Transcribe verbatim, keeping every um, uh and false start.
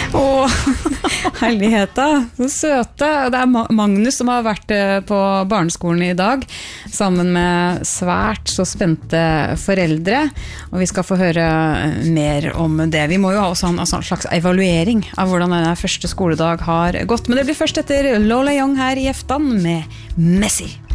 Åh, herligheta, så søte. Det er Magnus som har vært på barneskolen i dag, sammen med svært så spente foreldre, og vi skal få høre mer om det. Vi må jo ha også en slags evaluering av hvordan denne første skoledag har gått, men det blir først etter Lola Young her i Eftan med Messi.